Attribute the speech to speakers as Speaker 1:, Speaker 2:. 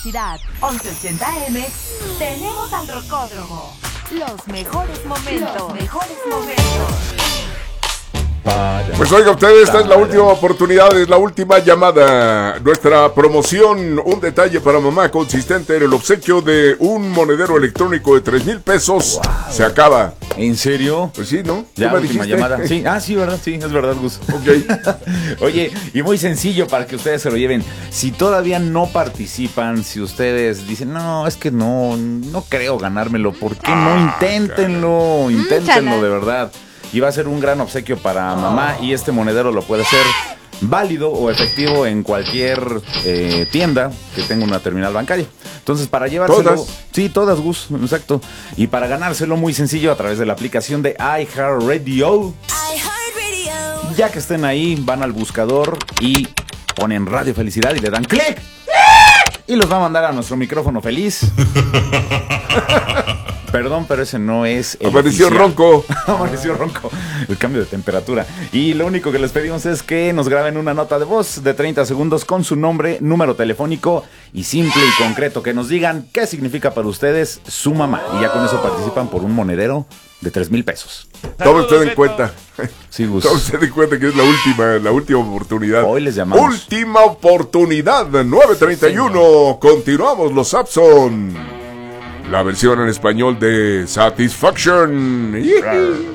Speaker 1: Felicidad, 1180M, tenemos al Rocódromo. Los mejores momentos.
Speaker 2: Pues oiga usted, esta es la última oportunidad, es la última llamada. Nuestra promoción, un detalle para mamá consistente en el obsequio de un monedero electrónico de 3,000 pesos. Wow. Se acaba.
Speaker 3: ¿En serio?
Speaker 2: Pues sí, ¿no?
Speaker 3: Ya, última llamada. Sí, sí, ¿verdad? Sí, es verdad, Gus.
Speaker 2: Ok.
Speaker 3: Oye, y muy sencillo para que ustedes se lo lleven. Si todavía no participan, si ustedes dicen, no, es que no creo ganármelo, ¿por qué no? Inténtenlo, inténtenlo de verdad. Y va a ser un gran obsequio para mamá, y este monedero lo puede ser válido o efectivo en cualquier tienda que tenga una terminal bancaria. Entonces, para llevárselo... ¿Todas? Sí, todas, Gus, exacto. Y para ganárselo, muy sencillo, a través de la aplicación de iHeartRadio. Ya que estén ahí, van al buscador y ponen Radio Felicidad y le dan clic. Y los va a mandar a nuestro micrófono feliz. Perdón, pero ese no es el
Speaker 2: Amaneció
Speaker 3: oficial.
Speaker 2: ronco.
Speaker 3: Amaneció ronco. El cambio de temperatura. Y lo único que les pedimos es que nos graben una nota de voz de 30 segundos con su nombre, número telefónico y simple y concreto. Que nos digan qué significa para ustedes su mamá. Y ya con eso participan por un monedero de 3,000 pesos.
Speaker 2: Tome usted en cuenta.
Speaker 3: Sí, Gus.
Speaker 2: Tome usted en cuenta que es la última oportunidad.
Speaker 3: Hoy les llamamos.
Speaker 2: Última oportunidad, 9:31. Continuamos los Sapson. La versión en español de Satisfaction.